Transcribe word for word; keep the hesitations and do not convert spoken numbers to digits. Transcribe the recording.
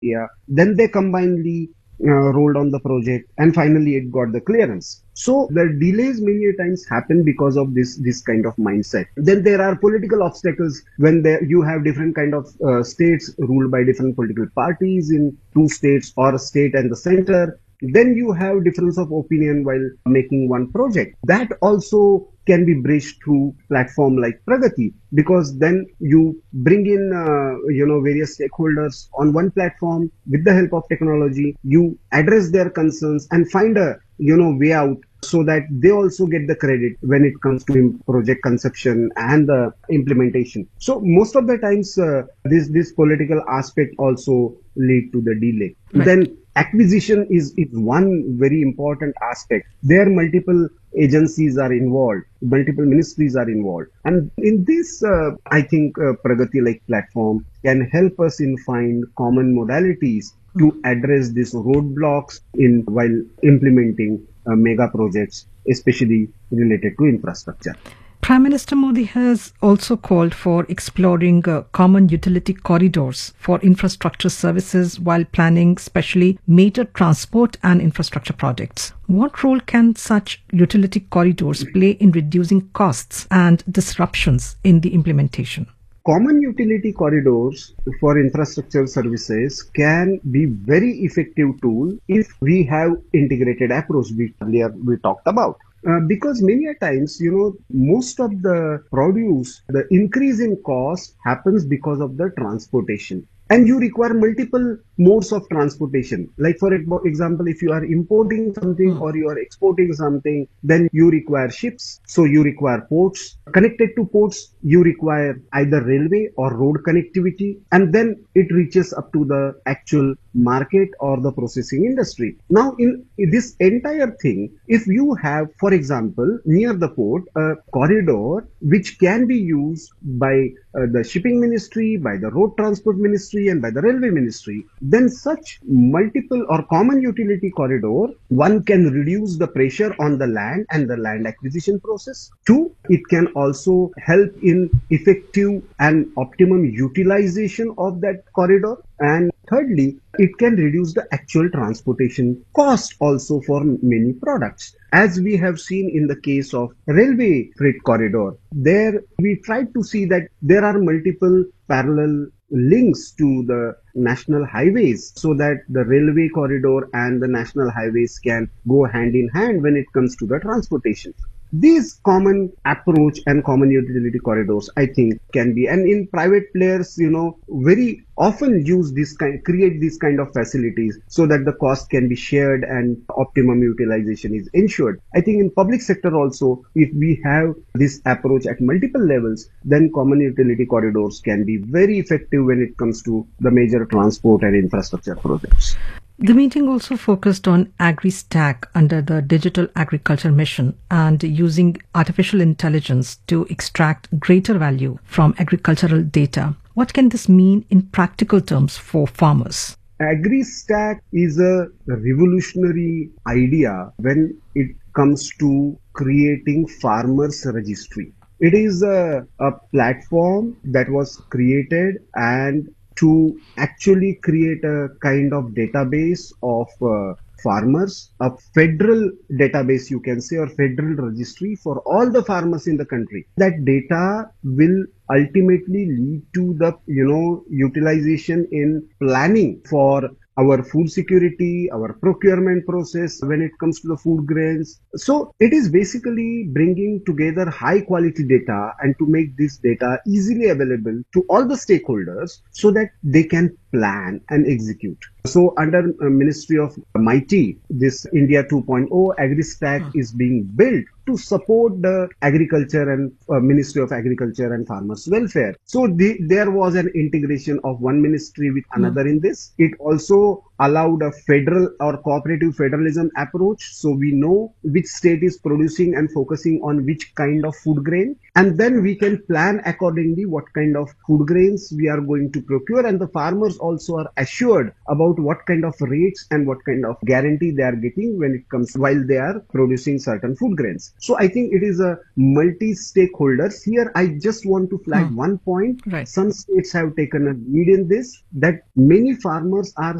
India. Then they combinedly uh, rolled on the project, and finally it got the clearance. So the delays many a times happen because of this this kind of mindset. Then there are political obstacles when there you have different kind of uh, states ruled by different political parties in two states or a state and the center. Then you have difference of opinion while making one project. That also can be bridged through platform like Pragati, because then you bring in uh, you know various stakeholders on one platform with the help of technology. You address their concerns and find a you know way out, so that they also get the credit when it comes to project conception and the implementation. So most of the times uh, this this political aspect also lead to the delay. Right. Then acquisition is, is one very important aspect. There multiple agencies are involved, multiple ministries are involved. And in this, uh, I think uh, Pragati like platform can help us in find common modalities to address these roadblocks in while implementing uh, mega projects, especially related to infrastructure. Prime Minister Modi has also called for exploring uh, common utility corridors for infrastructure services while planning especially major transport and infrastructure projects. What role can such utility corridors play in reducing costs and disruptions in the implementation? Common utility corridors for infrastructure services can be very effective tool if we have integrated approach we earlier we talked about. Uh, because many a times, you know, most of the produce, the increase in cost happens because of the transportation. And you require multiple modes of transportation. Like for example, if you are importing something or you are exporting something, then you require ships. So you require ports. Connected to ports, you require either railway or road connectivity. And then it reaches up to the actual market or the processing industry. Now, in this entire thing, if you have, for example, near the port, a corridor which can be used by uh, the shipping ministry, by the road transport ministry, and by the railway ministry, then such multiple or common utility corridor, one can reduce the pressure on the land and the land acquisition process. Two, it can also help in effective and optimum utilization of that corridor. And thirdly, it can reduce the actual transportation cost also for many products. As we have seen in the case of railway freight corridor, there we tried to see that there are multiple parallel links to the national highways, so that the railway corridor and the national highways can go hand in hand when it comes to the transportation. These common approach and common utility corridors, I think, can be, and in private players, you know, very often use this kind, create these kind of facilities so that the cost can be shared and optimum utilization is ensured. I think in public sector also, if we have this approach at multiple levels, then common utility corridors can be very effective when it comes to the major transport and infrastructure projects. The meeting also focused on AgriStack under the Digital Agriculture Mission and using artificial intelligence to extract greater value from agricultural data. What can this mean in practical terms for farmers? AgriStack is a revolutionary idea when it comes to creating farmers registry. It is a, a platform that was created and to actually create a kind of database of uh, farmers, a federal database you can say, or federal registry for all the farmers in the country. That data will ultimately lead to the, you know, utilization in planning for our food security, our procurement process when it comes to the food grains. So it is basically bringing together high quality data and to make this data easily available to all the stakeholders so that they can plan and execute. So under uh, Ministry of MeitY, this India two point oh AgriStack hmm. is being built to support the agriculture and uh, Ministry of Agriculture and Farmers Welfare. So the, there was an integration of one ministry with another hmm. in this. It also allowed a federal or cooperative federalism approach. So we know which state is producing and focusing on which kind of food grain. And then we can plan accordingly what kind of food grains we are going to procure. And the farmers also are assured about what kind of rates and what kind of guarantee they are getting when it comes while they are producing certain food grains. So I think it is a multi-stakeholders. Here I just want to flag hmm. one point. Right. Some states have taken a lead in this, that many farmers are